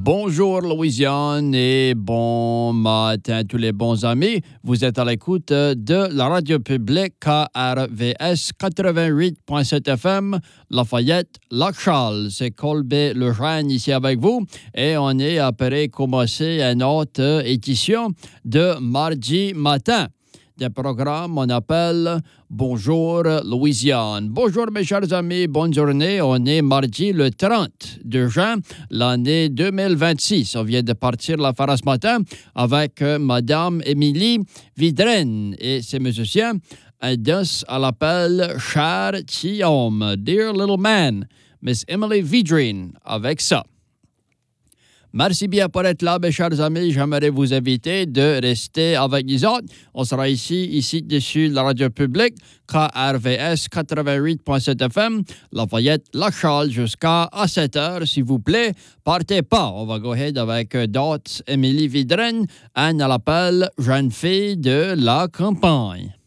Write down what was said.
Bonjour Louisiane et bon matin à tous les bons amis. Vous êtes à l'écoute de la radio publique KRVS 88.7 FM, Lafayette, Lac-Charles. C'est Colbert Lejeune ici avec vous et on est après commencer une autre édition de mardi matin. Des programmes, on appelle Bonjour Louisiane. Bonjour mes chers amis, bonne journée. On est mardi le 30 de juin, l'année 2026. On vient de partir la faire ce matin avec Madame Émilie Vidren et ses musiciens. Un danse à l'appel Cher Petit Homme, Dear Little Man, Miss Emily Vidren avec ça. Merci bien pour être là, mes chers amis. J'aimerais vous inviter de rester avec nous autres. On sera ici dessus la radio publique, KRVS 88.7 FM, Lafayette, Lac-Charles, jusqu'à 7 heures, s'il vous plaît. Partez pas. On va go ahead avec d'autres Émilie Vidren. Elle l'appelle Jeune fille de la campagne.